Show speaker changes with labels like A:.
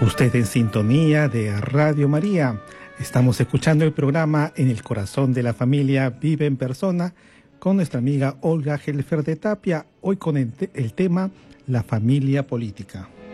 A: Usted en sintonía de Radio María. Estamos escuchando el programa En el Corazón de la Familia Vive en Persona con nuestra amiga Olga Gelfer de Tapia, hoy con el tema La familia política.